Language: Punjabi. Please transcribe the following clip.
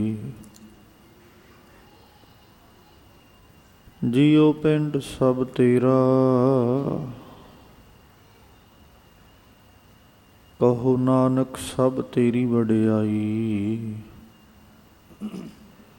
ਜੀਉ ਪਿੰਡ ਸਭ ਤੇਰਾ, ਕਹੋ ਨਾਨਕ ਸਭ ਤੇਰੀ ਵਡਿਆਈ।